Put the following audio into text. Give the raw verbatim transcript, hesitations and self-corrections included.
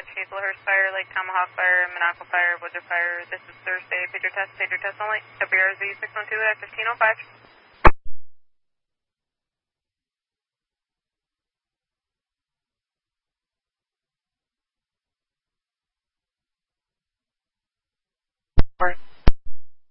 dispatch, Hazelhurst Fire, Lake Tomahawk Fire, Monaco Fire, Blizzard Fire. This is Thursday, pager test, pager test only. W R Z six one two at fifteen oh five.